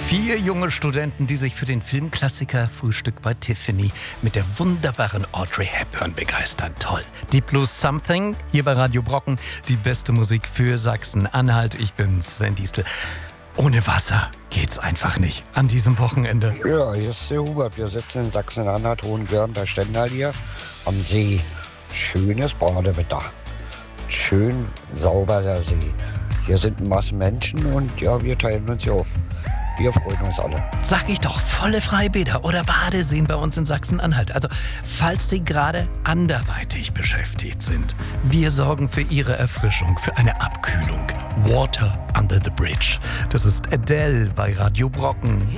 4 junge Studenten, die sich für den Filmklassiker Frühstück bei Tiffany mit der wunderbaren Audrey Hepburn begeistern. Toll. Deep Blue Something, hier bei Radio Brocken. Die beste Musik für Sachsen-Anhalt. Ich bin Sven Diestel. Ohne Wasser geht's einfach nicht an diesem Wochenende. Ja, hier ist der Hubert. Wir sitzen in Sachsen-Anhalt, Hohenwürm bei Stendal hier am See. Schönes Badewetter. Schön sauberer See. Hier sind eine Masse Menschen und ja, wir teilen uns hier auf. Wir freuen uns alle. Sag ich doch, volle Freibäder oder Badeseen bei uns in Sachsen-Anhalt. Also, falls Sie gerade anderweitig beschäftigt sind, wir sorgen für Ihre Erfrischung, für eine Abkühlung. Water under the bridge. Das ist Adele bei Radio Brocken.